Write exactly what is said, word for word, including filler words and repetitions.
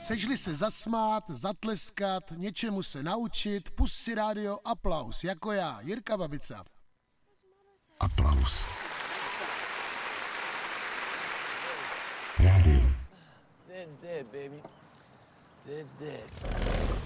Chceš-li se zasmát, zatleskat, něčemu se naučit, pust si rádio Aplaus, jako já, Jirka Babica. Aplaus. Rádio. Zed's dead, baby. Zed's dead.